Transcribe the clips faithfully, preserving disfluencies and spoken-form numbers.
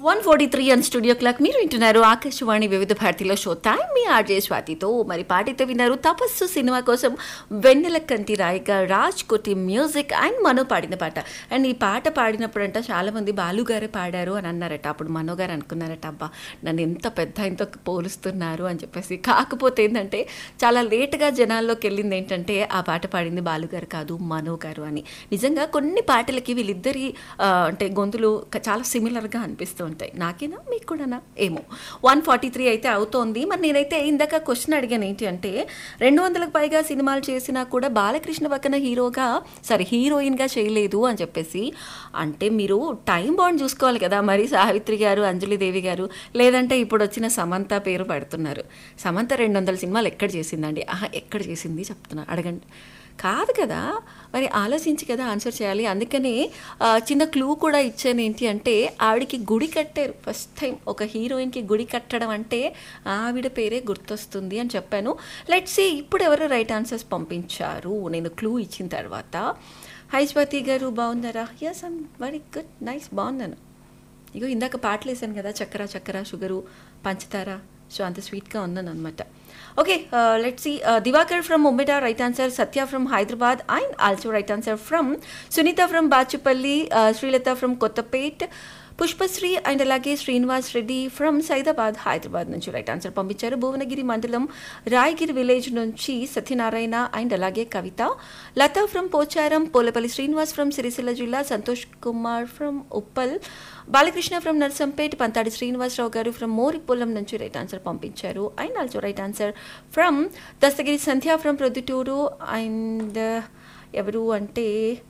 One forty three and studio clock మీరు వింటున్నారు ఆకాశవాణి వివిధ భారతిలో షో టైం మీ ఆర్జే స్వాతితో. మరి పాటైతే విన్నారు తపస్సు సినిమా కోసం వెన్నెల కంటి రాయిగా రాజ్ కోటి మ్యూజిక్ అండ్ మనో పాడిన పాట. అండ్ ఈ పాట పాడినప్పుడంట చాలా మంది బాలుగారే పాడారు అని అన్నారట. అప్పుడు మనో గారు అనుకున్నారట, అబ్బా నన్ను ఎంత పెద్ద ఆయనతో పోలుస్తున్నారు అని చెప్పేసి. కాకపోతే ఏంటంటే చాలా లేట్గా జనాల్లోకి వెళ్ళింది ఏంటంటే ఆ పాట పాడింది బాలుగారు కాదు మనో గారు అని. నిజంగా కొన్ని పాటలకి వీళ్ళిద్దరి అంటే గొంతులు చాలా సిమిలర్గా అనిపిస్తూ ఉంటాయి. నాకేనా మీకు కూడానా ఏమో. వన్ ఫార్టీ త్రీ అయితే అవుతోంది. మరి నేనైతే ఇందాక క్వశ్చన్ అడిగాను ఏంటి అంటే, రెండు వందలకు పైగా సినిమాలు చేసినా కూడా బాలకృష్ణ పక్కన హీరోగా సరే హీరోయిన్గా చేయలేదు అని చెప్పేసి. అంటే మీరు టైం బాండ్ చూసుకోవాలి కదా. మరి సావిత్రి గారు, అంజలిదేవి గారు, లేదంటే ఇప్పుడు వచ్చిన సమంత పేరు పెడుతున్నారు. సమంత రెండు వందల సినిమాలు ఎక్కడ చేసిందండి? ఆహా ఎక్కడ చేసింది చెప్తున్నా, అడగండి. కాదు కదా, మరి ఆలోచించి కదా ఆన్సర్ చేయాలి. అందుకనే చిన్న క్లూ కూడా ఇచ్చాను ఏంటి అంటే, ఆవిడకి గుడి కట్టారు ఫస్ట్ టైం. ఒక హీరోయిన్కి గుడి కట్టడం అంటే ఆవిడ పేరే గుర్తొస్తుంది అని చెప్పాను. లెట్స్ సీ ఇప్పుడు ఎవరు రైట్ ఆన్సర్స్ పంపించారు నేను క్లూ ఇచ్చిన తర్వాత. హై స్వాతి గారు బాగున్నారా? Yes I'm very good, nice, బాగున్నాను. ఇగో ఇందాక పాటలు వేసాను కదా, చక్కెర చక్కెర షుగరు పంచదార, సో అంత స్వీట్గా ఉన్నాను అనమాట. Okay, let's see. Diwakar from Ummeta right answer, Satya from Hyderabad and also right answer from Sunitha from Bachupally, Srilatha from Kothapet, Pushpasri and అలాగే శ్రీనివాస్ రెడ్డి ఫ్రమ్ సైదాబాద్ హైదరాబాద్ నుంచి రైట్ ఆన్సర్ పంపించారు. భువనగిరి మండలం రాయగిరి విలేజ్ నుంచి సత్యనారాయణ అండ్ అలాగే కవిత, లతా ఫ్రమ్ పోచారం, పోలపల్లి శ్రీనివాస్ ఫ్రమ్ సిరిసిల్ల జిల్లా, సంతోష్ కుమార్ ఫ్రమ్ ఉప్పల్, బాలకృష్ణ ఫ్రమ్ నర్సంపేట్, పంతాడి శ్రీనివాసరావు గారు ఫ్రమ్ మోరిపొలం నుంచి రైట్ ఆన్సర్ పంపించారు. And also right answer from Dastagiri Sandhya from Proddatur and ఎవరు అంటే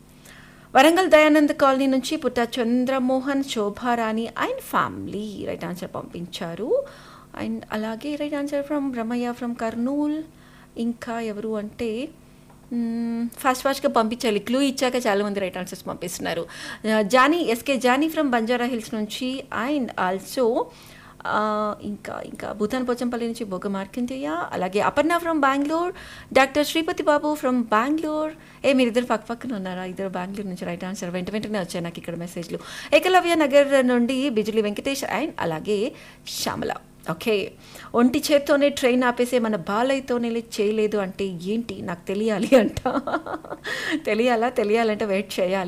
వరంగల్ దయానంద్ కాలనీ నుంచి పుట్ట Chandramohan, Shobharani and family right answer పంపించారు. అండ్ అలాగే right answer from Ramaiah from Kurnool. ఇంకా ఎవరు అంటే ఫాస్ట్ ఫాస్ట్గా పంపించాలి, క్లూ ఇచ్చాక చాలామంది రైట్ ఆన్సర్స్ పంపిస్తున్నారు. Johnny, SK Johnny from Banjara hills నుంచి అండ్ ఆల్సో ఇంకా ఇంకా భూతాన్ పోచంపల్లి నుంచి బొగ్గ మార్కండేయ, అలాగే Aparna from Bengaluru, doctor Sripati Babu from Bengaluru. ఏ మీరు ఇద్దరు పక్క పక్కన ఉన్నారా? ఇద్దరు బెంగళూరు నుంచి రైట్ ఆన్సర్. వెంట వెంటనే వచ్చాయి నాకు ఇక్కడ మెసేజ్లు. ఏకలవ్య నగర్ నుండి బిజులి వెంకటేష్ అండ్ అలాగే శ్యామల. ఓకే, ఒంటి చేత్తోనే ట్రైన్ ఆపేసే మన బాలయ్యతోనే చేయలేదు అంటే ఏంటి నాకు తెలియాలి అంట. తెలియాలా? తెలియాలంటే వెయిట్ చేయాలి.